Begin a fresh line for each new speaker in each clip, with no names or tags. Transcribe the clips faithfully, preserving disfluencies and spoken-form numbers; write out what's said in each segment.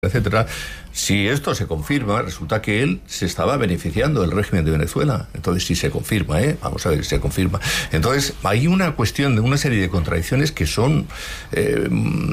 etcétera. Si esto se confirma, resulta que él se estaba beneficiando del régimen de Venezuela. Entonces, si se confirma, ¿eh? Vamos a ver si se confirma. Entonces, hay una cuestión de una serie de contradicciones que son eh,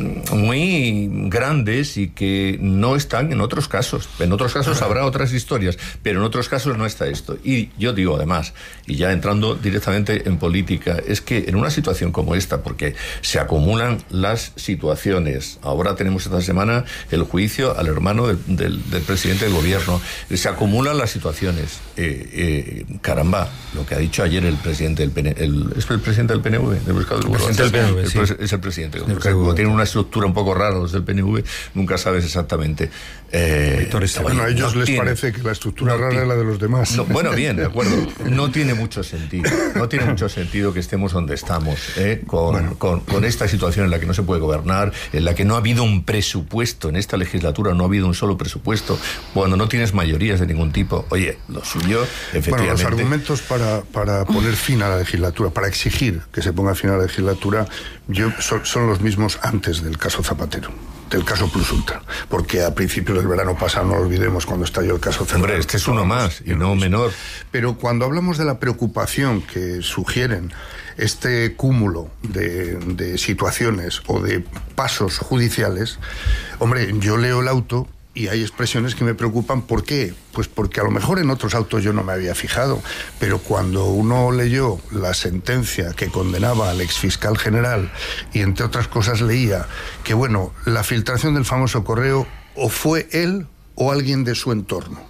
muy grandes y que no están en otros casos. En otros casos habrá otras historias, pero en otros casos no está esto. Y yo digo además, y ya entrando directamente en política, es que en una situación como esta, porque se acumulan las situaciones, ahora tenemos esta semana el juicio al hermano del Del, del presidente del gobierno, se acumulan las situaciones. Eh, eh, caramba, lo que ha dicho ayer el presidente del P N V, el, ¿es el presidente del P N V? Del el presidente del P N V, sí. el, es el presidente. El como tiene una estructura un poco rara los del P N V, nunca sabes exactamente. Eh,
bueno, a ellos no les tiene, parece que la estructura no rara tiene, es la de los demás.
No, bueno, bien, de acuerdo. No tiene mucho sentido. No tiene mucho sentido que estemos donde estamos, eh, con, bueno. con, con esta situación en la que no se puede gobernar, en la que no ha habido un presupuesto en esta legislatura, no ha habido un solo presupuesto, cuando no tienes mayorías de ningún tipo. Oye, lo suyo, efectivamente.
Bueno, los argumentos para, para poner fin a la legislatura, para exigir que se ponga fin a la legislatura, yo, son, son los mismos antes del caso Zapatero, del caso Plus Ultra, porque a principios del verano pasado, no lo olvidemos, cuando estalló el caso Zapatero.
Hombre, este es uno más y no menor.
Pero cuando hablamos de la preocupación que sugieren este cúmulo de, de situaciones o de pasos judiciales, hombre, yo leo el auto y hay expresiones que me preocupan. ¿Por qué? Pues porque a lo mejor en otros autos yo no me había fijado, pero cuando uno leyó la sentencia que condenaba al exfiscal general y entre otras cosas leía que, bueno, la filtración del famoso correo o fue él o alguien de su entorno.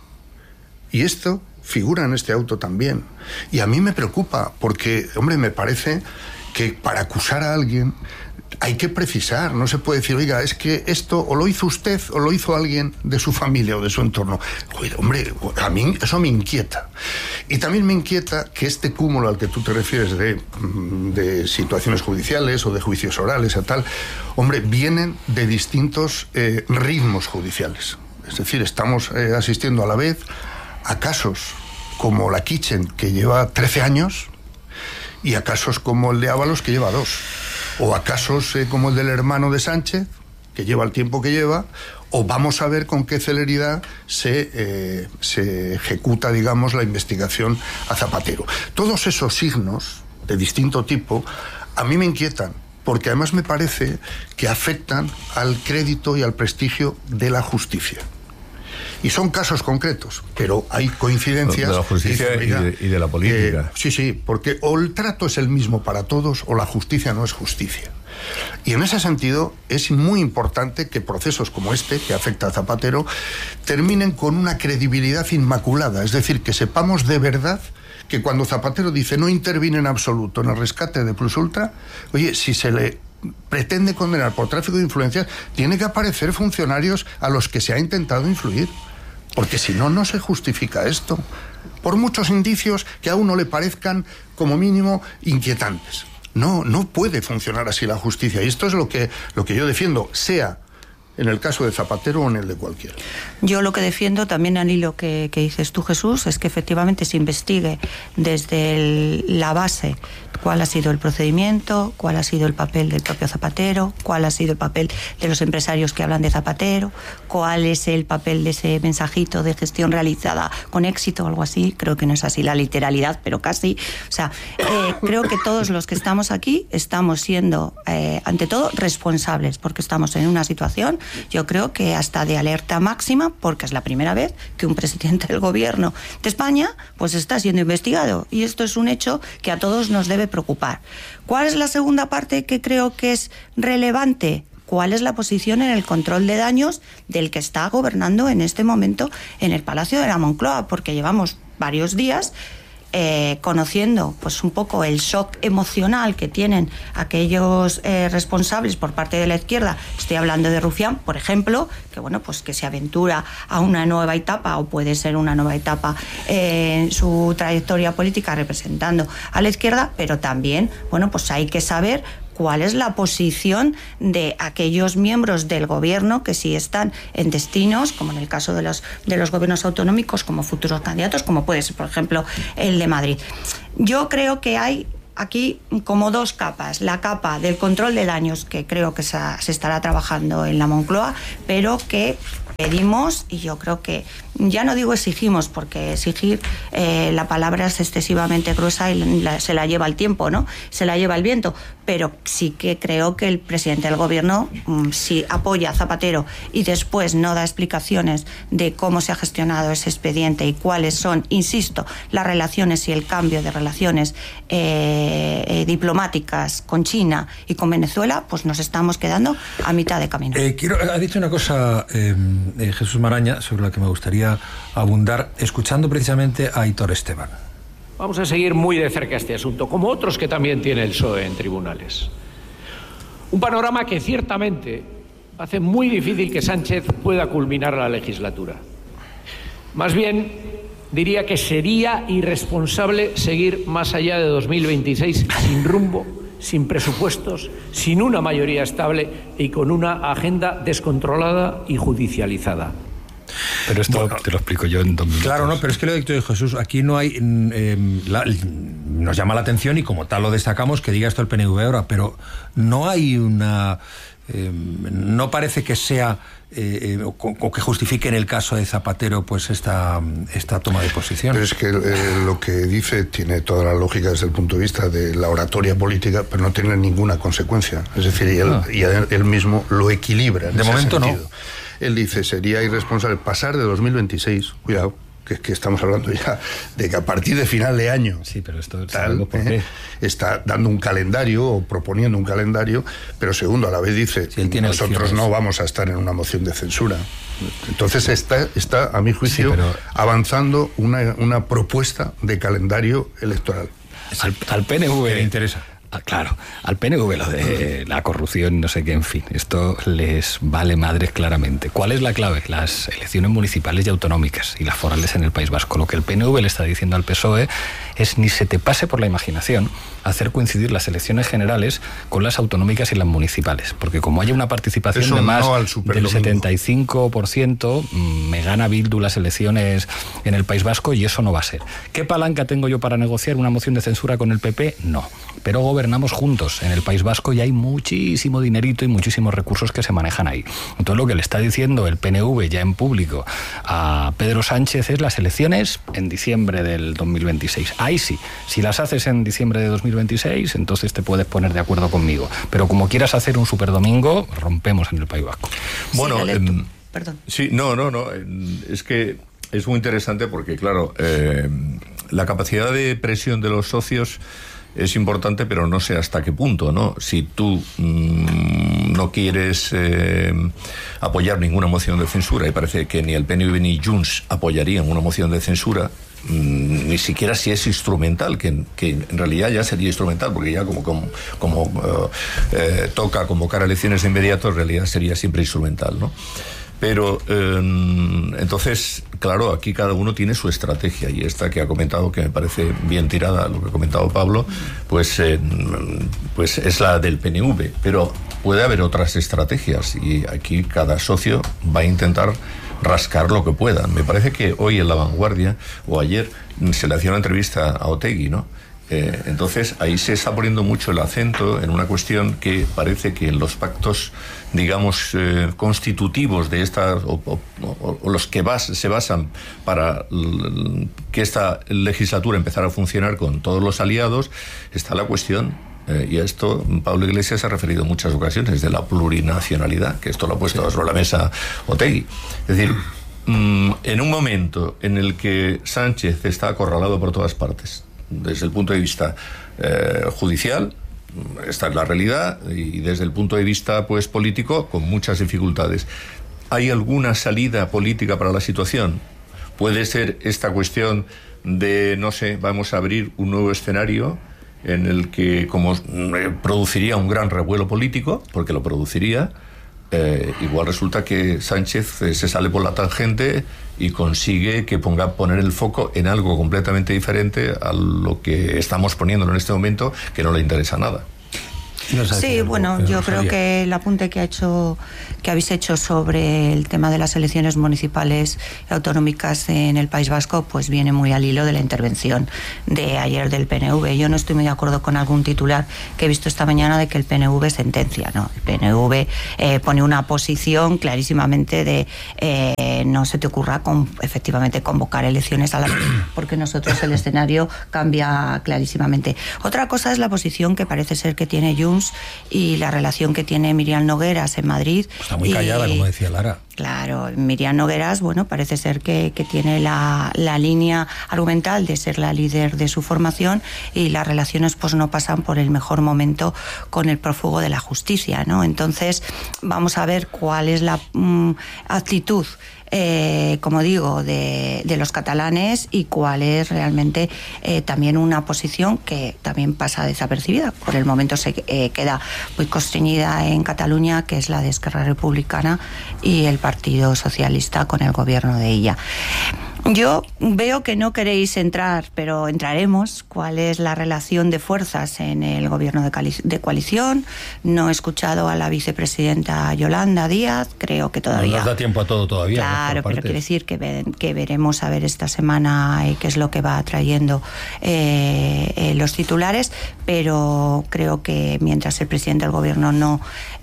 Y esto figura en este auto también. Y a mí me preocupa porque, hombre, me parece que para acusar a alguien hay que precisar, no se puede decir, oiga, es que esto o lo hizo usted o lo hizo alguien de su familia o de su entorno. Oye, hombre, a mí eso me inquieta. Y también me inquieta que este cúmulo al que tú te refieres de, de situaciones judiciales o de juicios orales y tal, hombre, vienen de distintos eh, ritmos judiciales. Es decir, estamos eh, asistiendo a la vez a casos como la Kitchen, que lleva trece años, y a casos como el de Ábalos, que lleva dos. O a casos eh, como el del hermano de Sánchez, que lleva el tiempo que lleva, o vamos a ver con qué celeridad se, eh, se ejecuta, digamos, la investigación a Zapatero. Todos esos signos de distinto tipo a mí me inquietan, porque además me parece que afectan al crédito y al prestigio de la justicia. Y son casos concretos, pero hay coincidencias.
De la justicia y, y, de, y de la política.
Eh, sí, sí, porque o el trato es el mismo para todos o la justicia no es justicia. Y en ese sentido es muy importante que procesos como este, que afecta a Zapatero, terminen con una credibilidad inmaculada. Es decir, que sepamos de verdad que cuando Zapatero dice no interviene en absoluto en el rescate de Plus Ultra, oye, si se le pretende condenar por tráfico de influencias, tiene que aparecer funcionarios a los que se ha intentado influir, porque si no, no se justifica esto, por muchos indicios que a uno le parezcan como mínimo inquietantes. No, no puede funcionar así la justicia, y esto es lo que, lo que yo defiendo, sea en el caso de Zapatero o en el de cualquiera.
Yo lo que defiendo también, al hilo que, que dices tú, Jesús, es que efectivamente se investigue desde el, la base cuál ha sido el procedimiento, cuál ha sido el papel del propio Zapatero, cuál ha sido el papel de los empresarios que hablan de Zapatero, cuál es el papel de ese mensajito de gestión realizada con éxito o algo así. Creo que no es así la literalidad, pero casi. O sea, eh, creo que todos los que estamos aquí estamos siendo, eh, ante todo, responsables, porque estamos en una situación, yo creo que hasta de alerta máxima, porque es la primera vez que un presidente del gobierno de España pues está siendo investigado, y esto es un hecho que a todos nos debe preocupar. ¿Cuál es la segunda parte que creo que es relevante? ¿Cuál es la posición en el control de daños del que está gobernando en este momento en el Palacio de la Moncloa? Porque llevamos varios días Eh, conociendo pues un poco el shock emocional que tienen aquellos eh, responsables por parte de la izquierda. Estoy hablando de Rufián, por ejemplo, que bueno, pues que se aventura a una nueva etapa, o puede ser una nueva etapa eh, en su trayectoria política representando a la izquierda, pero también, bueno, pues hay que saber cuál es la posición de aquellos miembros del gobierno que sí están en destinos, como en el caso de los, de los gobiernos autonómicos, como futuros candidatos, como puede ser, por ejemplo, el de Madrid. Yo creo que hay aquí como dos capas. La capa del control de daños, que creo que se, se estará trabajando en la Moncloa, pero que pedimos, y yo creo que, ya no digo exigimos, porque exigir eh, la palabra es excesivamente gruesa y la, se la lleva el tiempo, ¿no? Se la lleva el viento, pero sí que creo que el presidente del gobierno, mmm, si apoya a Zapatero y después no da explicaciones de cómo se ha gestionado ese expediente y cuáles son, insisto, las relaciones y el cambio de relaciones eh, eh, diplomáticas con China y con Venezuela, pues nos estamos quedando a mitad de camino.
Eh, quiero, ha dicho una cosa eh, eh, Jesús Maraña sobre la que me gustaría abundar, escuchando precisamente a Aitor Esteban.
Vamos a seguir muy de cerca este asunto, como otros que también tiene el P S O E en tribunales. Un panorama que ciertamente hace muy difícil que Sánchez pueda culminar la legislatura. Más bien, diría que sería irresponsable seguir más allá de dos mil veintiséis sin rumbo, sin presupuestos, sin una mayoría estable y con una agenda descontrolada y judicializada.
Pero esto bueno, te lo explico yo en dos minutos.
Claro, no, pero es que lo he dicho, Jesús, aquí no hay... Eh, la, nos llama la atención y como tal lo destacamos, que diga esto el P N V ahora, pero no hay una... Eh, no parece que sea eh, o, o que justifique en el caso de Zapatero pues esta, esta toma de posición.
Pero es que eh, lo que dice tiene toda la lógica desde el punto de vista de la oratoria política, pero no tiene ninguna consecuencia. Es decir, y él, no. y él mismo lo equilibra en
de
ese
momento
sentido.
No.
Él dice, sería irresponsable pasar de dos mil veintiséis, cuidado, que es que estamos hablando ya de que a partir de final de año
sí, pero esto
tal, por qué. Eh, está dando un calendario o proponiendo un calendario, pero segundo, a la vez dice, sí, nosotros elecciones. No vamos a estar en una moción de censura. Entonces está, está a mi juicio, sí, pero... avanzando una, una propuesta de calendario electoral.
Al, al P N V
le interesa.
Ah, claro, al P N V lo de la corrupción, no sé qué, en fin, esto les vale madres claramente. ¿Cuál es la clave? Las elecciones municipales y autonómicas y las forales en el País Vasco. Lo que el P N V le está diciendo al P S O E es ni se te pase por la imaginación hacer coincidir las elecciones generales con las autonómicas y las municipales, porque como haya una participación
Eso
de más
no
del setenta y cinco por ciento, me gana Bildu las elecciones en el País Vasco y eso no va a ser. ¿Qué palanca tengo yo para negociar una moción de censura con el P P? No. Pero gobernamos juntos en el País Vasco y hay muchísimo dinerito y muchísimos recursos que se manejan ahí. Entonces lo que le está diciendo el P N V ya en público a Pedro Sánchez es las elecciones en diciembre del dos mil veintiséis. Ahí sí, si las haces en diciembre de dos mil veintiséis, entonces te puedes poner de acuerdo conmigo. Pero como quieras hacer un superdomingo, rompemos en el País Vasco.
Bueno,
sí,
eh,
perdón.
Sí, no, no, no. Es que es muy interesante porque, claro, eh, la capacidad de presión de los socios es importante, pero no sé hasta qué punto, ¿no? Si tú mmm, no quieres eh, apoyar ninguna moción de censura, y parece que ni el P N V ni Junts apoyarían una moción de censura, mmm, ni siquiera si es instrumental, que, que en realidad ya sería instrumental, porque ya como, como, como uh, eh, toca convocar elecciones de inmediato, en realidad sería siempre instrumental, ¿no? Pero eh, entonces, claro, aquí cada uno tiene su estrategia, y esta que ha comentado, que me parece bien tirada, lo que ha comentado Pablo, pues, eh, pues es la del P N V, pero puede haber otras estrategias y aquí cada socio va a intentar rascar lo que pueda. Me parece que hoy en La Vanguardia, o ayer, se le hacía una entrevista a Otegi, ¿no? Eh, entonces ahí se está poniendo mucho el acento en una cuestión que parece que en los pactos, digamos, eh, constitutivos de esta, o, o, o los que bas, se basan para l, que esta legislatura empezara a funcionar con todos los aliados, está la cuestión, eh, y a esto Pablo Iglesias se ha referido en muchas ocasiones, de la plurinacionalidad, que esto lo ha puesto sobre la mesa Otegi. Es decir, mmm, en un momento en el que Sánchez está acorralado por todas partes, desde el punto de vista eh, judicial, esta es la realidad, y desde el punto de vista pues político, con muchas dificultades. ¿Hay alguna salida política para la situación? Puede ser esta cuestión de, no sé, vamos a abrir un nuevo escenario en el que, como eh, produciría un gran revuelo político, porque lo produciría, Eh, igual resulta que Sánchez eh, se sale por la tangente y consigue que ponga poner el foco en algo completamente diferente a lo que estamos poniéndolo en este momento, que no le interesa nada.
Sí, bueno, yo creo que el apunte que ha hecho, que habéis hecho sobre el tema de las elecciones municipales y autonómicas en el País Vasco, pues viene muy al hilo de la intervención de ayer del P N V. Yo no estoy muy de acuerdo con algún titular que he visto esta mañana de que el P N V sentencia, ¿no? El P N V eh, pone una posición clarísimamente de eh, no se te ocurra con, efectivamente convocar elecciones a la porque nosotros el escenario cambia clarísimamente. Otra cosa es la posición que parece ser que tiene Junts y la relación que tiene Miriam Nogueras en Madrid.
Está muy callada, y, como decía Lara.
Claro, Miriam Nogueras, bueno, parece ser que, que tiene la, la línea argumental de ser la líder de su formación y las relaciones pues no pasan por el mejor momento con el prófugo de la justicia, ¿no? Entonces, vamos a ver cuál es la mm, actitud Eh, como digo, de, de los catalanes y cuál es realmente eh, también una posición que también pasa desapercibida. Por el momento se eh, queda muy constreñida en Cataluña, que es la de Esquerra Republicana y el Partido Socialista con el gobierno de ella. Yo veo que no queréis entrar, pero entraremos. ¿Cuál es la relación de fuerzas en el gobierno de, de coalición? No he escuchado a la vicepresidenta Yolanda Díaz, creo que todavía...
No nos da tiempo a todo todavía.
Claro, pero quiere decir que, ve, que veremos a ver esta semana eh, qué es lo que va trayendo eh, eh, los titulares, pero creo que mientras el presidente del gobierno no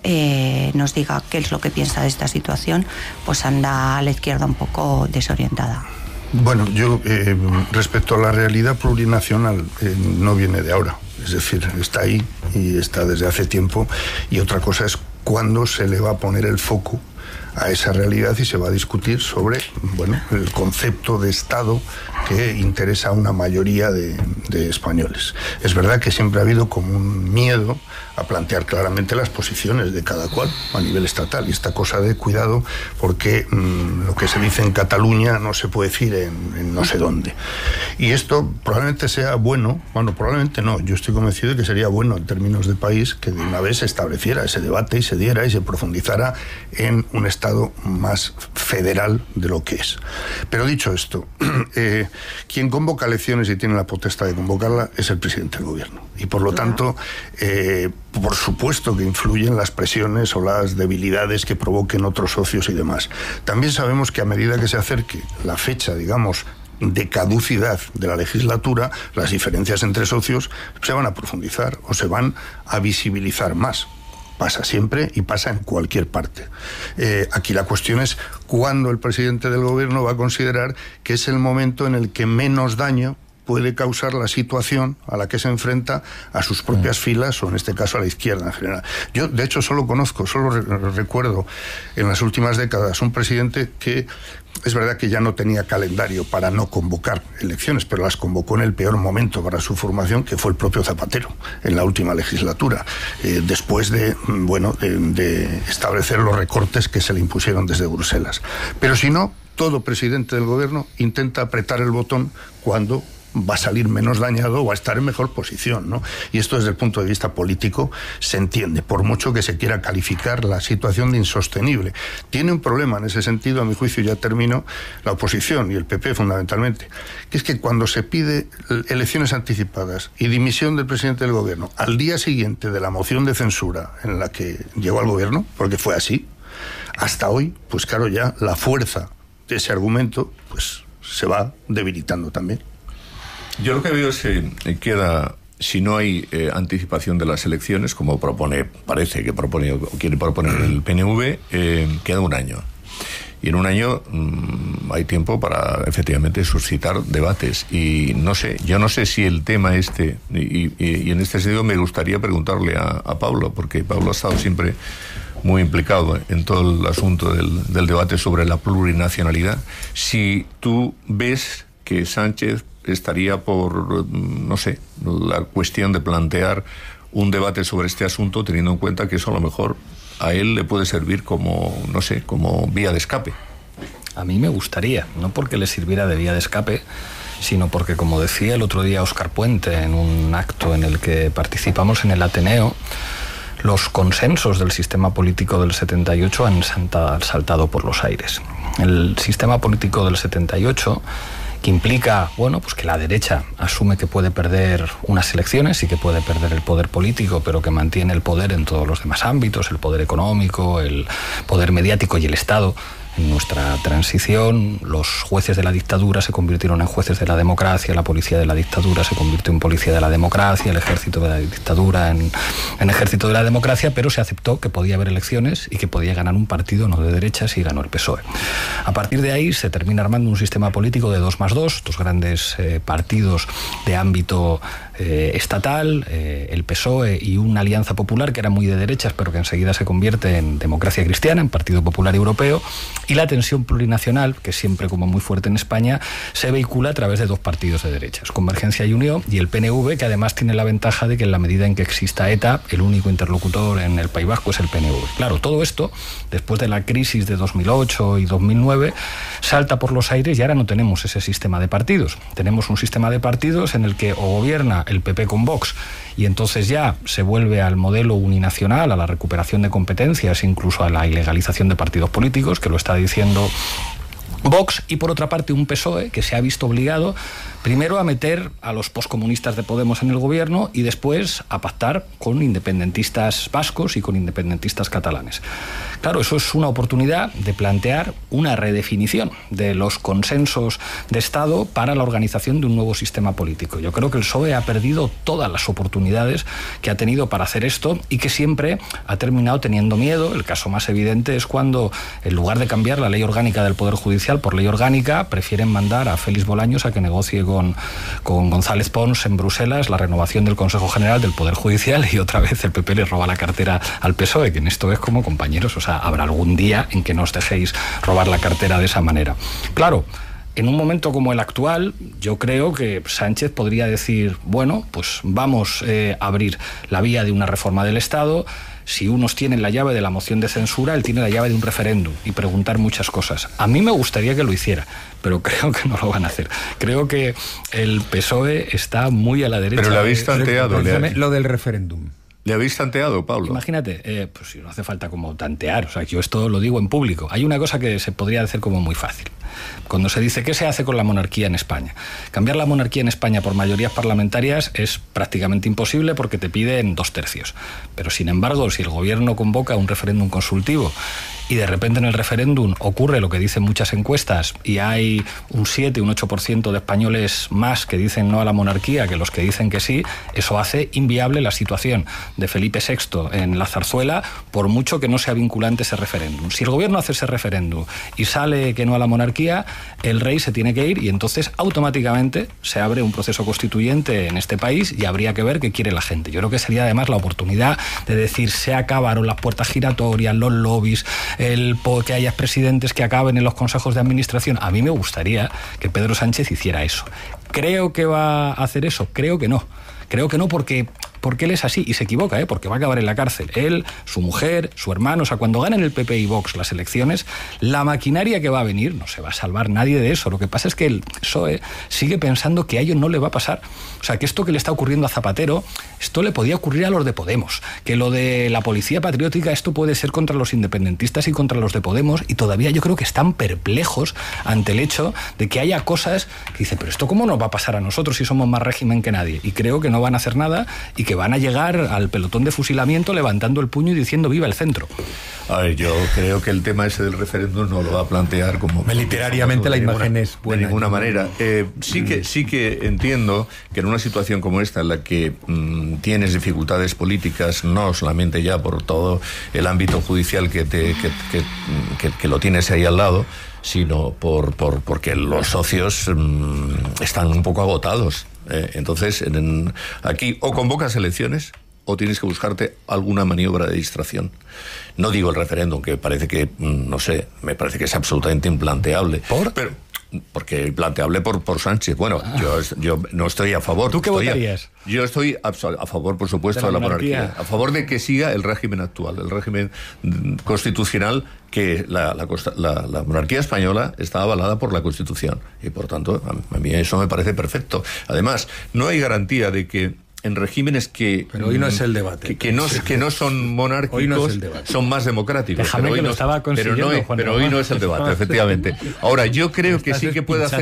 eh, nos diga qué es lo que piensa de esta situación, pues anda a la izquierda un poco desorientada.
Bueno, yo eh, respecto a la realidad plurinacional eh, no viene de ahora, es decir, está ahí y está desde hace tiempo, y otra cosa es cuándo se le va a poner el foco a esa realidad y se va a discutir sobre, bueno, el concepto de Estado que interesa a una mayoría de, de españoles. Es verdad que siempre ha habido como un miedo a plantear claramente las posiciones de cada cual a nivel estatal, y esta cosa de cuidado porque mmm, lo que se dice en Cataluña no se puede decir en, en no sé dónde. Y esto probablemente sea bueno, bueno, probablemente no, yo estoy convencido de que sería bueno en términos de país que de una vez se estableciera ese debate y se diera y se profundizara en un Estado más federal de lo que es. Pero dicho esto, eh, quien convoca elecciones y tiene la potestad de convocarla es el presidente del gobierno, y por lo tanto eh, por supuesto que influyen las presiones o las debilidades que provoquen otros socios y demás. También sabemos que a medida que se acerque la fecha, digamos, de caducidad de la legislatura, las diferencias entre socios se van a profundizar o se van a visibilizar más. Pasa siempre y pasa en cualquier parte. Eh, aquí la cuestión es cuándo el presidente del gobierno va a considerar que es el momento en el que menos daño puede causar la situación a la que se enfrenta a sus propias filas, o en este caso a la izquierda en general. Yo, de hecho, solo conozco, solo re recuerdo en las últimas décadas un presidente que es verdad que ya no tenía calendario para no convocar elecciones, pero las convocó en el peor momento para su formación, que fue el propio Zapatero, en la última legislatura, eh, después de, bueno, de, de establecer los recortes que se le impusieron desde Bruselas. Pero si no, todo presidente del gobierno intenta apretar el botón cuando va a salir menos dañado o va a estar en mejor posición, ¿no? Y esto desde el punto de vista político se entiende, por mucho que se quiera calificar la situación de insostenible. Tiene un problema en ese sentido, a mi juicio, ya termino, la oposición y el P P fundamentalmente, que es que cuando se pide elecciones anticipadas y dimisión del presidente del gobierno al día siguiente de la moción de censura en la que llegó al gobierno, porque fue así, hasta hoy, pues claro, ya la fuerza de ese argumento pues se va debilitando también.
Yo lo que veo es que eh, queda, si no hay eh, anticipación de las elecciones, como propone, parece que propone o quiere proponer el P N V, eh, queda un año. Y en un año mmm, hay tiempo para efectivamente suscitar debates. Y no sé, yo no sé si el tema este, y, y, y en este sentido me gustaría preguntarle a, a Pablo, porque Pablo ha estado siempre muy implicado en todo el asunto del, del debate sobre la plurinacionalidad. Si tú ves que Sánchez estaría por, no sé, la cuestión de plantear un debate sobre este asunto, teniendo en cuenta que eso a lo mejor a él le puede servir como, no sé, como vía de escape.
A mí me gustaría, no porque le sirviera de vía de escape, sino porque, como decía el otro día Óscar Puente en un acto en el que participamos en el Ateneo, los consensos del sistema político del setenta y ocho han saltado por los aires. El sistema político del setenta y ocho, que implica, bueno, pues que la derecha asume que puede perder unas elecciones y que puede perder el poder político, pero que mantiene el poder en todos los demás ámbitos, el poder económico, el poder mediático y el Estado. En nuestra transición, los jueces de la dictadura se convirtieron en jueces de la democracia, la policía de la dictadura se convirtió en policía de la democracia, el ejército de la dictadura en, en ejército de la democracia, pero se aceptó que podía haber elecciones y que podía ganar un partido no de derechas y ganó el P S O E. A partir de ahí se termina armando un sistema político de dos más dos, dos grandes eh, partidos de ámbito eh, estatal, eh, el P S O E y una alianza popular que era muy de derechas, pero que enseguida se convierte en Democracia Cristiana, en Partido Popular Europeo. Y la tensión plurinacional, que es siempre como muy fuerte en España, se vehicula a través de dos partidos de derechas, Convergencia y Unió, y el P N V, que además tiene la ventaja de que en la medida en que exista ETA, el único interlocutor en el País Vasco es el P N V. Claro, todo esto, después de la crisis de dos mil ocho y dos mil nueve, salta por los aires y ahora no tenemos ese sistema de partidos. Tenemos un sistema de partidos en el que o gobierna el P P con Vox, y entonces ya se vuelve al modelo uninacional, a la recuperación de competencias, incluso a la ilegalización de partidos políticos, que lo está diciendo Vox, y por otra parte un P S O E que se ha visto obligado primero a meter a los poscomunistas de Podemos en el gobierno y después a pactar con independentistas vascos y con independentistas catalanes. Claro, eso es una oportunidad de plantear una redefinición de los consensos de Estado para la organización de un nuevo sistema político. Yo creo que el P S O E ha perdido todas las oportunidades que ha tenido para hacer esto y que siempre ha terminado teniendo miedo. El caso más evidente es cuando, en lugar de cambiar la ley orgánica del Poder Judicial por ley orgánica, prefieren mandar a Félix Bolaños a que negocie con Con, con González Pons en Bruselas la renovación del Consejo General del Poder Judicial, y otra vez el P P le roba la cartera al P S O E, que en esto es como compañeros, o sea, habrá algún día en que no os dejéis robar la cartera de esa manera. Claro, en un momento como el actual, yo creo que Sánchez podría decir, bueno, pues vamos eh, a abrir la vía de una reforma del Estado. Si unos tienen la llave de la moción de censura, él tiene la llave de un referéndum y preguntar muchas cosas. A mí me gustaría que lo hiciera, pero creo que no lo van a hacer. Creo que el P S O E está muy a la derecha.
Pero le habéis tanteado.
Le... Lo del referéndum.
¿Le habéis tanteado, Pablo?
Imagínate, eh, pues si no hace falta como tantear, o sea, yo esto lo digo en público. Hay una cosa que se podría hacer como muy fácil. Cuando se dice, ¿qué se hace con la monarquía en España? Cambiar la monarquía en España por mayorías parlamentarias es prácticamente imposible porque te piden dos tercios. Pero sin embargo, si el gobierno convoca un referéndum consultivo y de repente en el referéndum ocurre lo que dicen muchas encuestas y hay un siete, un ocho por ciento de españoles más que dicen no a la monarquía que los que dicen que sí, eso hace inviable la situación de Felipe sexto en la Zarzuela, por mucho que no sea vinculante ese referéndum. Si el gobierno hace ese referéndum y sale que no a la monarquía, el rey se tiene que ir y entonces automáticamente se abre un proceso constituyente en este país y habría que ver qué quiere la gente. Yo creo que sería además la oportunidad de decir, se acabaron las puertas giratorias, los lobbies, el que haya presidentes que acaben en los consejos de administración. A mí me gustaría que Pedro Sánchez hiciera eso. ¿Creo que va a hacer eso? Creo que no. Creo que no porque, porque él es así y se equivoca, ¿eh? Porque va a acabar en la cárcel. Él, su mujer, su hermano. O sea, cuando ganen el P P y Vox las elecciones, la maquinaria que va a venir, no se va a salvar nadie de eso. Lo que pasa es que el P S O E sigue pensando que a ellos no le va a pasar. O sea, que esto que le está ocurriendo a Zapatero, esto le podía ocurrir a los de Podemos. Que lo de la policía patriótica, esto puede ser contra los independentistas y contra los de Podemos. Y todavía yo creo que están perplejos ante el hecho de que haya cosas que dicen, pero esto cómo nos va a pasar a nosotros si somos más régimen que nadie. Y creo que no van a hacer nada y que van a llegar al pelotón de fusilamiento levantando el puño y diciendo viva el centro.
A ver, yo creo que el tema ese del referéndum no lo va a plantear como...
Literariamente la imagen es buena.
De ninguna manera. Eh, sí, que, sí que entiendo que en una situación como esta, en la que mmm, tienes dificultades políticas, no solamente ya por todo el ámbito judicial que, te, que, que, que, que lo tienes ahí al lado, sino por, por porque los socios mmm, están un poco agotados. Eh, entonces, en, aquí o convocas elecciones o tienes que buscarte alguna maniobra de distracción. No digo el referéndum, que parece que, no sé, me parece que es absolutamente implanteable.
¿Por?
Pero, porque planteable por, por Sánchez. Bueno, ah. yo, yo no estoy a favor.
¿Tú qué
estoy
votarías?
A, yo estoy a, a favor, por supuesto, de la, de la monarquía. monarquía. A favor de que siga el régimen actual, el régimen constitucional, que la, la, la, la monarquía española está avalada por la Constitución. Y, por tanto, a, a mí eso me parece perfecto. Además, no hay garantía de que en regímenes que...
Pero hoy no es el debate.
Que, que, no, que no son monárquicos, hoy no es el debate. Son más democráticos.
Déjame
pero hoy
que
no,
lo estaba consiguiendo,
pero, no,
Juan
pero hoy no es el debate, efectivamente. Ahora, yo creo que sí que puede hacer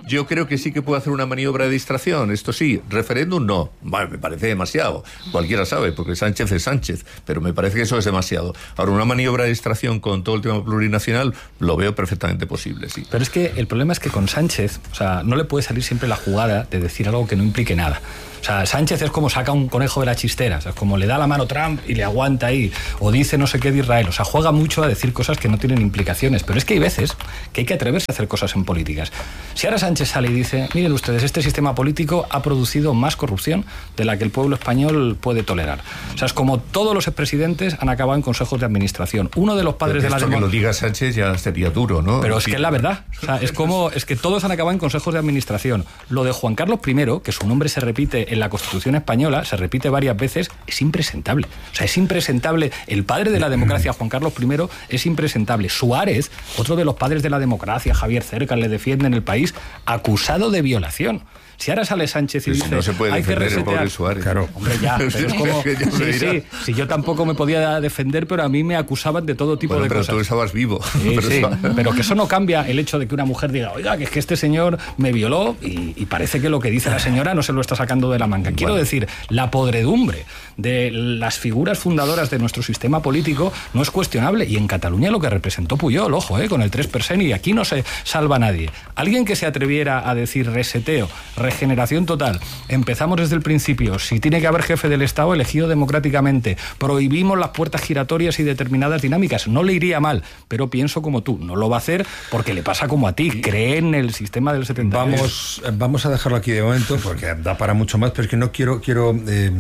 yo creo que sí que puede hacer una maniobra de distracción. Esto sí, referéndum no. Bueno, me parece demasiado. Cualquiera sabe, porque Sánchez es Sánchez, pero me parece que eso es demasiado. Ahora, una maniobra de distracción con todo el tema plurinacional lo veo perfectamente posible, sí.
Pero es que el problema es que con Sánchez, o sea, no le puede salir siempre la jugada de decir algo que no implique nada. O sea, Sánchez es como saca un conejo de la chistera, o sea, es como le da la mano Trump y le aguanta ahí, o dice no sé qué de Israel, o sea, juega mucho a decir cosas que no tienen implicaciones, pero es que hay veces que hay que atreverse a hacer cosas en políticas. Si ahora Sánchez sale y dice, miren ustedes, este sistema político ha producido más corrupción de la que el pueblo español puede tolerar. O sea, es como todos los expresidentes han acabado en consejos de administración. Uno de los padres de la
democracia... que lo diga Sánchez ya sería duro, ¿no?
Pero es
sí.
que es la verdad. O sea, es como, es que todos han acabado en consejos de administración. Lo de Juan Carlos primero, que su nombre se repite en la Constitución española, se repite varias veces, es impresentable. O sea, es impresentable. El padre de la democracia, Juan Carlos primero, es impresentable. Suárez, otro de los padres de la democracia, Javier Cercas, le defiende en el país, acusado de violación. Si ahora sale Sánchez y
pero
dice...
Si no se puede
hay que
defender el
resetear...
pobre Suárez.
Claro, hombre, ya, pero es como... sí, sí, si yo tampoco me podía defender, pero a mí me acusaban de todo tipo
bueno,
de
pero
cosas.
Pero tú estabas vivo.
Sí,
pero,
sí,
eso...
pero que eso no cambia el hecho de que una mujer diga, oiga, que es que este señor me violó y, y parece que lo que dice la señora no se lo está sacando de la manga. Quiero
bueno.
decir, la podredumbre de las figuras fundadoras de nuestro sistema político no es cuestionable. Y en Cataluña lo que representó Puyol, ojo, eh, con el tres por ciento, y aquí no se salva nadie. Alguien que se atreviera a decir reseteo, regeneración total, empezamos desde el principio, si tiene que haber jefe del Estado elegido democráticamente, prohibimos las puertas giratorias y determinadas dinámicas, no le iría mal, pero pienso como tú, no lo va a hacer porque le pasa como a ti, cree en el sistema del setenta y dos.
Vamos, vamos a dejarlo aquí de momento porque da para mucho más, pero es que no quiero, quiero eh,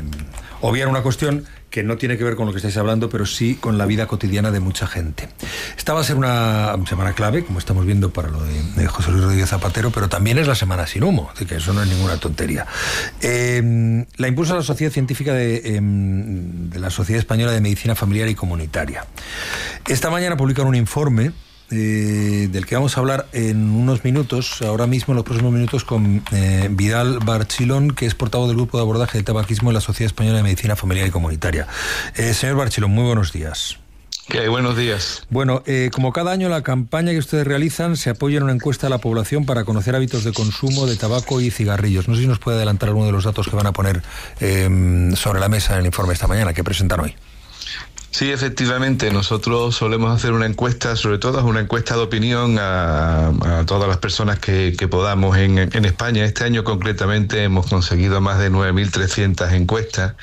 obviar una cuestión que no tiene que ver con lo que estáis hablando, pero sí con la vida cotidiana de mucha gente. Esta va a ser una semana clave, como estamos viendo, para lo de, de José Luis Rodríguez Zapatero, pero también es la semana sin humo, así que eso no es ninguna tontería. Eh, la impulsa la Sociedad Científica de, eh, de la Sociedad Española de Medicina Familiar y Comunitaria. Esta mañana publican un informe Eh, del que vamos a hablar en unos minutos, ahora mismo en los próximos minutos, con eh, Vidal Barchilón, que es portavoz del Grupo de Abordaje del Tabaquismo en la Sociedad Española de Medicina Familiar y Comunitaria. Eh, señor Barchilón, muy buenos días.
¿Qué hay? Buenos días.
Bueno, eh, como cada año la campaña que ustedes realizan se apoya en una encuesta a la población para conocer hábitos de consumo de tabaco y cigarrillos. No sé si nos puede adelantar alguno de los datos que van a poner eh, sobre la mesa en el informe esta mañana, que presentan hoy.
Sí, efectivamente, nosotros solemos hacer una encuesta, sobre todo es una encuesta de opinión a, a todas las personas que, que podamos en, en España. Este año concretamente hemos conseguido más de nueve mil trescientas encuestas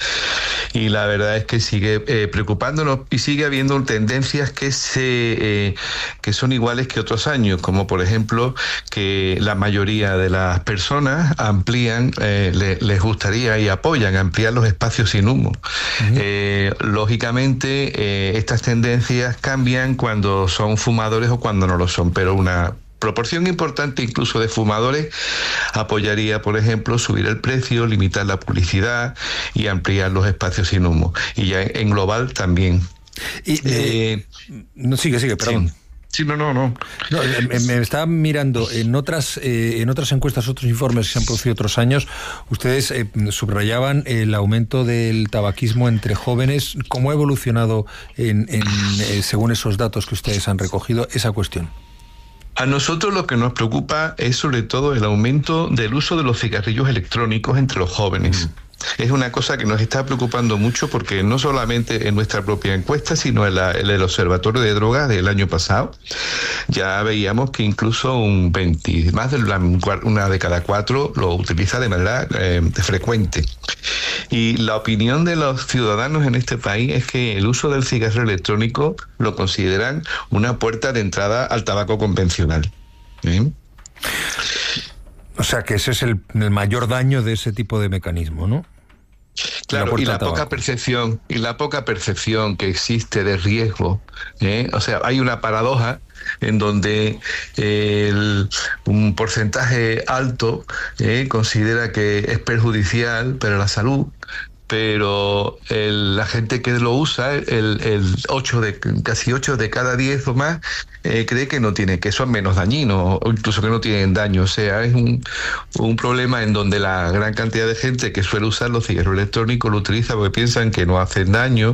y la verdad es que sigue eh, preocupándonos y sigue habiendo tendencias que, se, eh, que son iguales que otros años, como por ejemplo que la mayoría de las personas amplían, eh, le, les gustaría y apoyan ampliar los espacios sin humo. Uh-huh. Eh, lógicamente, Eh, estas tendencias cambian cuando son fumadores o cuando no lo son, pero una proporción importante incluso de fumadores apoyaría, por ejemplo, subir el precio, limitar la publicidad y ampliar los espacios sin humo. Y ya en global también.
Y, eh, eh, no, sigue, sigue, perdón.
Sí. Sí, no, no, no.
no me, me estaba mirando en otras eh, en otras encuestas, otros informes que se han producido otros años. Ustedes eh, subrayaban el aumento del tabaquismo entre jóvenes. ¿Cómo ha evolucionado en, en, eh, según esos datos que ustedes han recogido esa cuestión?
A nosotros lo que nos preocupa es sobre todo el aumento del uso de los cigarrillos electrónicos entre los jóvenes. Mm. Es una cosa que nos está preocupando mucho porque no solamente en nuestra propia encuesta, sino en, la, en el Observatorio de Drogas del año pasado, ya veíamos que incluso un veinte, más de la, una de cada cuatro lo utiliza de manera eh, frecuente. Y la opinión de los ciudadanos en este país es que el uso del cigarro electrónico lo consideran una puerta de entrada al tabaco convencional. ¿Eh?
O sea, que ese es el, el mayor daño de ese tipo de mecanismo, ¿no?
Claro, y la poca percepción, y la poca percepción que existe de riesgo, ¿eh? O sea, hay una paradoja en donde eh, el, un porcentaje alto eh, considera que es perjudicial para la salud, pero el, la gente que lo usa, el, el ocho de, casi ocho de cada diez o más, eh, cree que no tiene, que son menos dañinos, o incluso que no tienen daño. O sea, es un, un problema en donde la gran cantidad de gente que suele usar los cigarros electrónicos lo utiliza porque piensan que no hacen daño,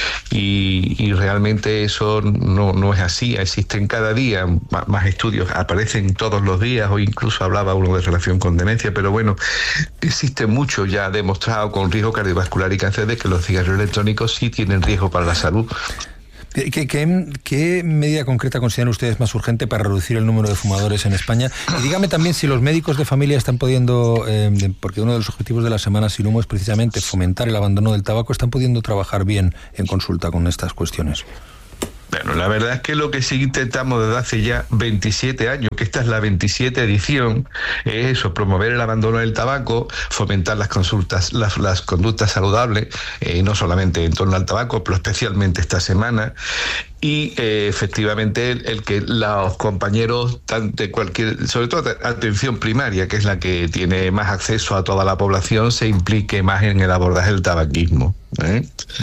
y, y realmente eso no, no es así. Existen cada día más, más estudios, aparecen todos los días, o incluso hablaba uno de relación con demencia, pero bueno, existe mucho ya demostrado con riesgo cardiovascular y cáncer de que los cigarros electrónicos sí tienen riesgo para la salud.
¿Qué, qué, ¿Qué medida concreta consideran ustedes más urgente para reducir el número de fumadores en España? Y dígame también si los médicos de familia están pudiendo, eh, porque uno de los objetivos de la Semana Sin Humo es precisamente fomentar el abandono del tabaco, ¿están pudiendo trabajar bien en consulta con estas cuestiones?
Bueno, la verdad es que lo que sí intentamos desde hace ya veintisiete años, que esta es la veintisiete edición, es eso: promover el abandono del tabaco, fomentar las consultas, las, las conductas saludables, eh, no solamente en torno al tabaco, pero especialmente esta semana. Y eh, efectivamente el, el que los compañeros, tanto cualquier, sobre todo atención primaria, que es la que tiene más acceso a toda la población, se implique más en el abordaje del tabaquismo, ¿eh?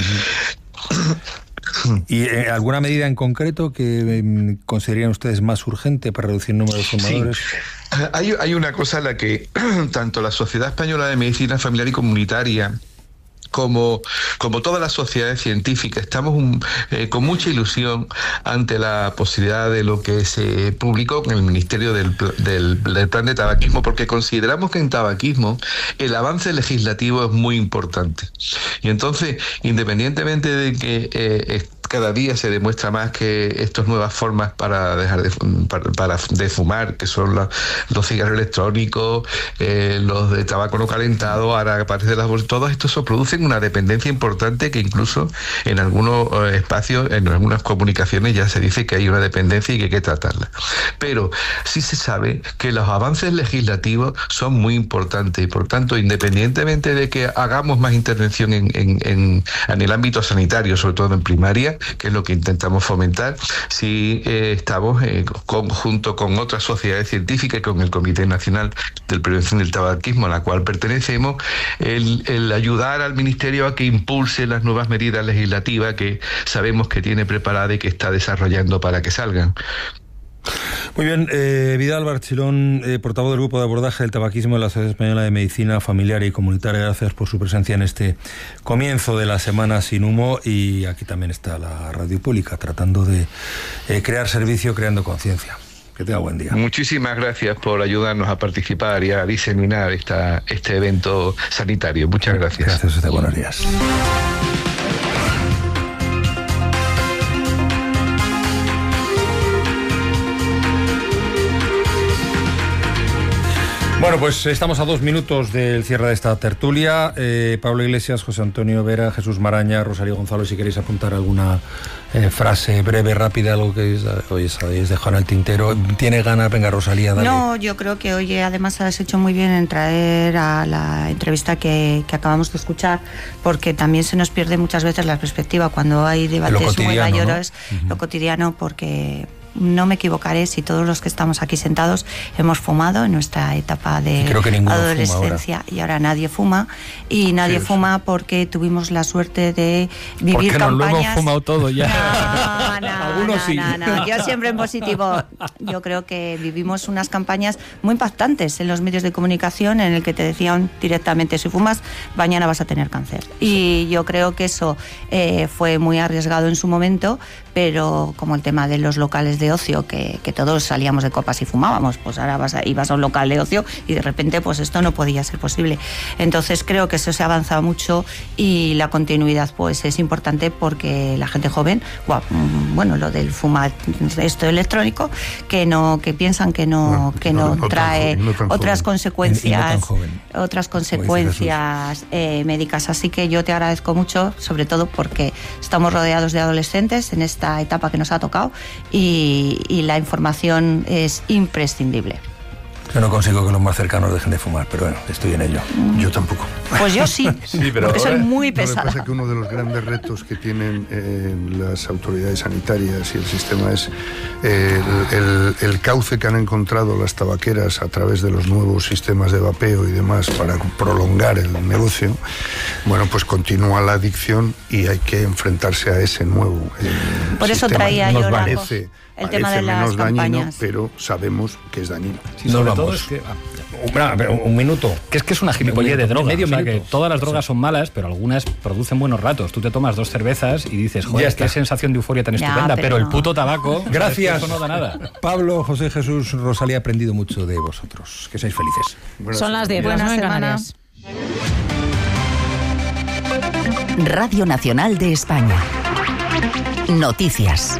Uh-huh.
¿Y eh, alguna medida en concreto que eh, considerarían ustedes más urgente para reducir el número de fumadores?
Sí. Hay, hay una cosa en la que tanto la Sociedad Española de Medicina Familiar y Comunitaria Como, como todas las sociedades científicas, estamos un, eh, con mucha ilusión ante la posibilidad de lo que se publicó con el Ministerio del, del, del Plan de Tabaquismo, porque consideramos que en tabaquismo el avance legislativo es muy importante. Y entonces, independientemente de que eh, cada día se demuestra más que estas nuevas formas para dejar de, para, para de fumar, que son la, los cigarros electrónicos, eh, los de tabaco no calentado, ahora aparecen las bolsas, todo esto se producen una dependencia importante que incluso en algunos eh, espacios, en algunas comunicaciones ya se dice que hay una dependencia y que hay que tratarla. Pero sí se sabe que los avances legislativos son muy importantes y por tanto, independientemente de que hagamos más intervención en, en, en, en el ámbito sanitario, sobre todo en primaria, que es lo que intentamos fomentar, si eh, estamos eh, con, junto con otras sociedades científicas y con el Comité Nacional de Prevención del Tabaquismo, a la cual pertenecemos, el, el ayudar al Ministerio a que impulse las nuevas medidas legislativas que sabemos que tiene preparada y que está desarrollando para que salgan.
Muy bien, eh, Vidal Barchilón, eh, portavoz del Grupo de Abordaje del Tabaquismo de la Sociedad Española de Medicina Familiar y Comunitaria, gracias por su presencia en este comienzo de la Semana Sin Humo, y aquí también está la Radio Pública tratando de eh, crear servicio, creando conciencia. Que tenga buen día.
Muchísimas gracias por ayudarnos a participar y a diseminar esta, este evento sanitario. Muchas gracias.
Gracias a usted, buenos días. Bueno, pues estamos a dos minutos del cierre de esta tertulia. Eh, Pablo Iglesias, José Antonio Vera, Jesús Maraña, Rosalía Gonzalo, si queréis apuntar alguna eh, frase breve, rápida, algo que hoy habéis dejado en el tintero. ¿Tiene ganas? Venga, Rosalía, dale.
No, yo creo que hoy además has hecho muy bien en traer a la entrevista que, que acabamos de escuchar, porque también se nos pierde muchas veces la perspectiva cuando hay debates muy mayores, ¿no? Uh-huh. Lo cotidiano, porque no me equivocaré si todos los que estamos aquí sentados hemos fumado en nuestra etapa de adolescencia, ahora. Y ahora nadie fuma, y nadie sí, fuma porque tuvimos la suerte de vivir
porque
campañas.
Porque nos lo hemos fumado todo ya.
No, no,
Algunos
no,
sí.
no, no, yo siempre en positivo. Yo creo que vivimos unas campañas muy impactantes en los medios de comunicación en el que te decían directamente: si fumas, mañana vas a tener cáncer. Y yo creo que eso eh, fue muy arriesgado en su momento, pero como el tema de los locales de ocio, que, que todos salíamos de copas y fumábamos, pues ahora vas a, ibas a un local de ocio y de repente pues esto no podía ser posible. Entonces creo que eso se ha avanzado mucho y la continuidad pues es importante, porque la gente joven, bueno, lo del fumar esto electrónico, que no, que piensan que no, no que no, no trae no otras joven. consecuencias, no otras consecuencias eh, médicas. Así que yo te agradezco mucho, sobre todo porque estamos rodeados de adolescentes en esta etapa que nos ha tocado, y, y la información es imprescindible.
Yo no consigo que los más cercanos dejen de fumar, pero bueno, estoy en ello.
Yo tampoco.
Pues yo sí,
Sí, pero
porque soy
ahora-
muy
Lo que
pesada.
pasa es que uno de los grandes retos que tienen eh, las autoridades sanitarias y el sistema es eh, el, el- el cauce que han encontrado las tabaqueras a través de los nuevos sistemas de vapeo y demás para prolongar el negocio. Bueno, pues continúa la adicción y hay que enfrentarse a ese nuevo eh,
Por eso
sistema.
traía
Nos
yo, Rafa,
parece,
el tema
parece
de las
menos dañino,
campañas.
pero sabemos que es dañino.
Sí,
Nos
sobre
vamos.
todo es que, ah,
Un, bra- pero un minuto.
que es que es una gilipollez de droga.
Medio
o sea,
minuto.
que todas las drogas son malas, pero algunas producen buenos ratos. Tú te tomas dos cervezas y dices,
Ya
joder,
está.
qué sensación de euforia tan
Ya,
estupenda,
pero
pero el
no.
puto tabaco,
Gracias.
eso no da nada.
Pablo, José Jesús, Rosalía, he aprendido mucho de vosotros. Que seáis felices.
Buenas
Son las diez, las
Buena
nueve en
semana.
Canarias.
Radio Nacional de España. Noticias.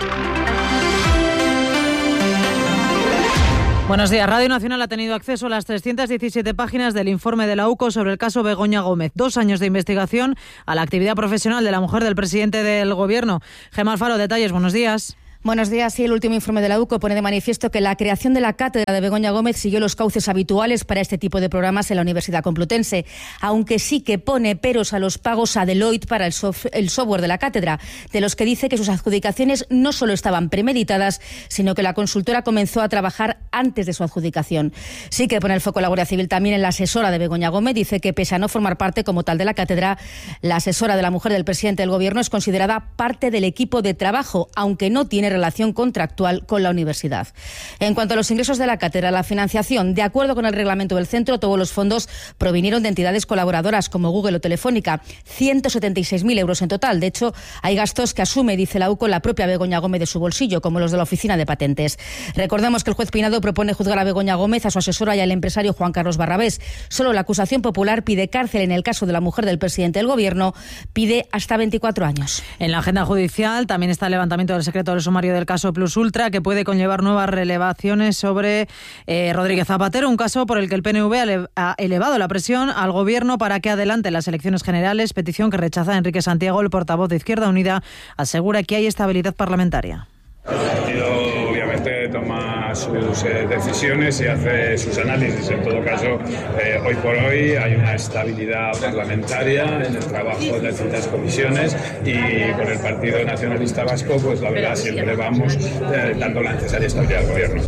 Buenos días. Radio Nacional ha tenido acceso a las trescientas diecisiete páginas del informe de la U C O sobre el caso Begoña Gómez. Dos años de investigación a la actividad profesional de la mujer del presidente del Gobierno. Gemma Alfaro, detalles. Buenos días.
Buenos días. Sí, el último informe de la U C O pone de manifiesto que la creación de la cátedra de Begoña Gómez siguió los cauces habituales para este tipo de programas en la Universidad Complutense, aunque sí que pone peros a los pagos a Deloitte para el, sof- el software de la cátedra, de los que dice que sus adjudicaciones no solo estaban premeditadas, sino que la consultora comenzó a trabajar antes de su adjudicación. Sí que pone el foco la Guardia Civil también en la asesora de Begoña Gómez. Dice que pese a no formar parte como tal de la cátedra, la asesora de la mujer del presidente del Gobierno es considerada parte del equipo de trabajo, aunque no tiene relación contractual con la universidad. En cuanto a los ingresos de la cátedra, la financiación, de acuerdo con el reglamento del centro, todos los fondos provinieron de entidades colaboradoras como Google o Telefónica, ciento setenta y seis mil euros en total. De hecho, hay gastos que asume, dice la U C O, la propia Begoña Gómez de su bolsillo, como los de la Oficina de Patentes. Recordemos que el juez Pinado propone juzgar a Begoña Gómez, a su asesora y al empresario Juan Carlos Barrabés. Solo la acusación popular pide cárcel. En el caso de la mujer del presidente del Gobierno, pide hasta veinticuatro años.
En la agenda judicial también está el levantamiento del secreto del sumario del caso Plus Ultra, que puede conllevar nuevas relevaciones sobre eh, Rodríguez Zapatero, un caso por el que el P N V ha, ele- ha elevado la presión al Gobierno para que adelante las elecciones generales, petición que rechaza Enrique Santiago, el portavoz de Izquierda Unida, asegura que hay estabilidad parlamentaria.
El partido obviamente toma sus eh, decisiones y hace sus análisis. En todo caso, eh, hoy por hoy hay una estabilidad parlamentaria en el trabajo de distintas comisiones y con el Partido Nacionalista Vasco, pues la verdad siempre vamos eh, dando la necesaria estabilidad al Gobierno.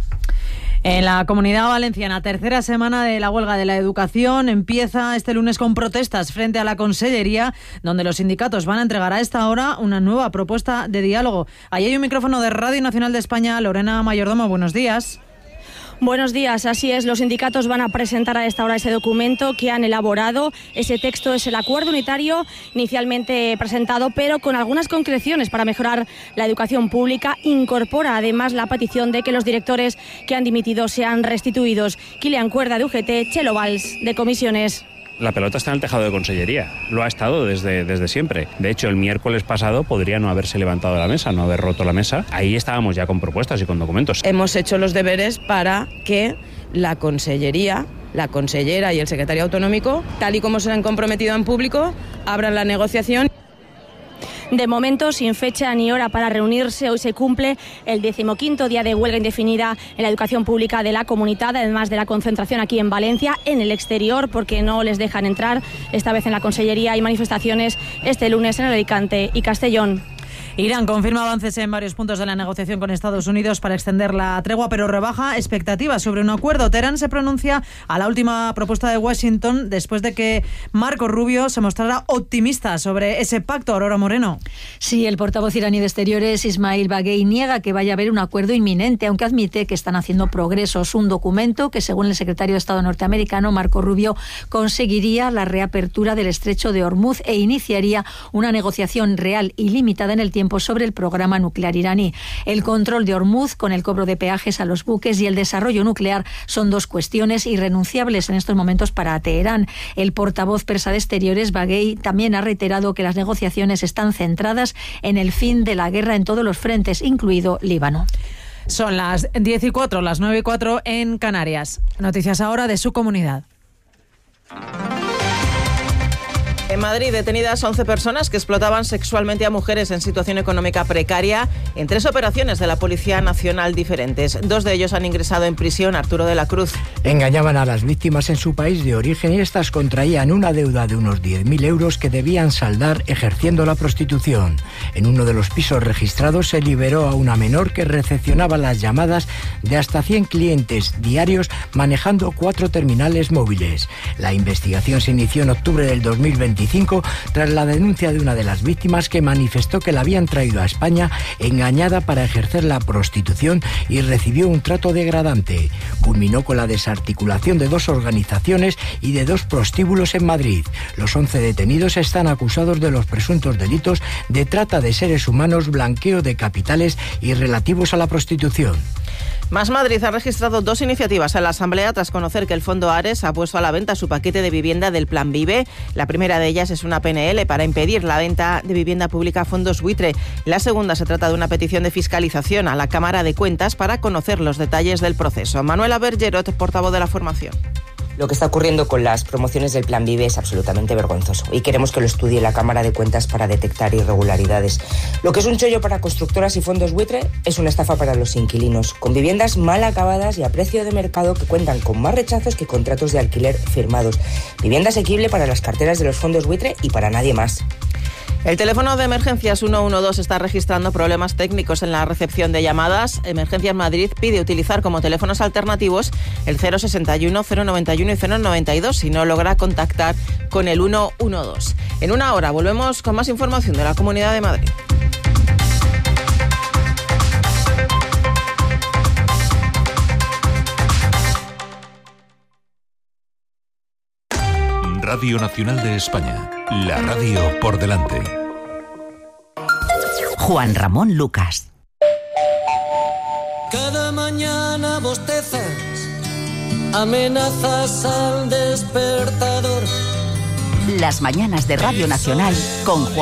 En la Comunidad Valenciana, tercera semana de la huelga de la educación, empieza este lunes con protestas frente a la Consellería, donde los sindicatos van a entregar a esta hora una nueva propuesta de diálogo. Ahí hay un micrófono de Radio Nacional de España. Lorena Mayordomo, buenos días.
Buenos días, así es. Los sindicatos van a presentar a esta hora ese documento que han elaborado. Ese texto es el acuerdo unitario inicialmente presentado, pero con algunas concreciones para mejorar la educación pública. Incorpora además la petición de que los directores que han dimitido sean restituidos. Kilian Cuerda de U G T, Chelo Valls de Comisiones.
La pelota está en el tejado de Consellería, lo ha estado desde, desde siempre. De hecho, el miércoles pasado podría no haberse levantado la mesa, no haber roto la mesa. Ahí estábamos ya con propuestas y con documentos.
Hemos hecho los deberes para que la Consellería, la consellera y el secretario autonómico, tal y como se han comprometido en público, abran la negociación.
De momento, sin fecha ni hora para reunirse, hoy se cumple el decimoquinto día de huelga indefinida en la educación pública de la comunidad, además de la concentración aquí en Valencia, en el exterior, porque no les dejan entrar. Esta vez en la Consellería hay manifestaciones este lunes en Alicante y Castellón.
Irán confirma avances en varios puntos de la negociación con Estados Unidos para extender la tregua, pero rebaja expectativas sobre un acuerdo. Teherán se pronuncia a la última propuesta de Washington después de que Marco Rubio se mostrara optimista sobre ese pacto. Aurora Moreno.
Sí, el portavoz iraní de Exteriores, Ismail Baghei, niega que vaya a haber un acuerdo inminente, aunque admite que están haciendo progresos. Un documento que, según el secretario de Estado norteamericano, Marco Rubio, conseguiría la reapertura del estrecho de Hormuz e iniciaría una negociación real y limitada en el tiempo sobre el programa nuclear iraní. El control de Hormuz, con el cobro de peajes a los buques, y el desarrollo nuclear son dos cuestiones irrenunciables en estos momentos para Teherán. El portavoz persa de Exteriores, Baghei, también ha reiterado que las negociaciones están centradas en el fin de la guerra en todos los frentes, incluido Líbano.
Son las diez y cuatro, las nueve y cuatro en Canarias. Noticias ahora de su comunidad.
En Madrid, detenidas once personas que explotaban sexualmente a mujeres en situación económica precaria en tres operaciones de la Policía Nacional diferentes. Dos de ellos han ingresado en prisión. Arturo de la Cruz.
Engañaban a las víctimas en su país de origen y estas contraían una deuda de unos diez mil euros que debían saldar ejerciendo la prostitución. En uno de los pisos registrados se liberó a una menor que recepcionaba las llamadas de hasta cien clientes diarios manejando cuatro terminales móviles. La investigación se inició en octubre del dos mil veinticinco tras la denuncia de una de las víctimas que manifestó que la habían traído a España engañada para ejercer la prostitución y recibió un trato degradante. Culminó con la desarticulación de dos organizaciones y de dos prostíbulos en Madrid. Los once detenidos están acusados de los presuntos delitos de trata de seres humanos, blanqueo de capitales y relativos a la prostitución.
Más Madrid ha registrado dos iniciativas en la Asamblea tras conocer que el Fondo Ares ha puesto a la venta su paquete de vivienda del Plan Vive. La primera de ellas es una P N L para impedir la venta de vivienda pública a fondos buitre. La segunda se trata de una petición de fiscalización a la Cámara de Cuentas para conocer los detalles del proceso. Manuela Bergerot, portavoz de la formación.
Lo que está ocurriendo con las promociones del Plan Vive es absolutamente vergonzoso y queremos que lo estudie la Cámara de Cuentas para detectar irregularidades. Lo que es un chollo para constructoras y fondos buitre es una estafa para los inquilinos, con viviendas mal acabadas y a precio de mercado que cuentan con más rechazos que contratos de alquiler firmados. Vivienda asequible para las carteras de los fondos buitre y para nadie más.
El teléfono de emergencias ciento doce está registrando problemas técnicos en la recepción de llamadas. Emergencias Madrid pide utilizar como teléfonos alternativos el cero sesenta y uno, cero noventa y uno y cero noventa y dos si no logra contactar con el ciento doce. En una hora volvemos con más información de la Comunidad de Madrid.
Radio Nacional de España, la radio por delante.
Juan Ramón Lucas.
Cada mañana bostezas, amenazas al despertador.
Las mañanas de Radio Nacional con Juan